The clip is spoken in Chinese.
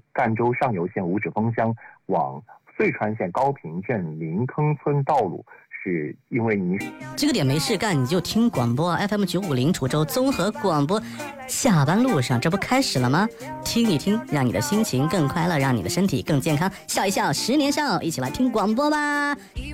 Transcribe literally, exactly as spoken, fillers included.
赣州上游线五指峰乡往遂川县高坪镇林坑村道路，是因为泥。 这个点没事干，你就听广播 F M 九五零滁州综合广播。下班路上，这不开始了吗？听一听，让你的心情更快乐，让你的身体更健康。笑一笑，十年少，一起来听广播吧。